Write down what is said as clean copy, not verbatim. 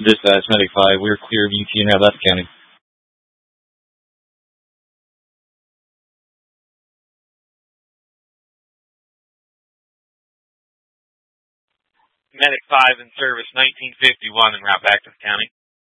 Dispatch Medic 5, we're clear of UT in Athabasca County. Medic 5 in service 1951 en route back to the county.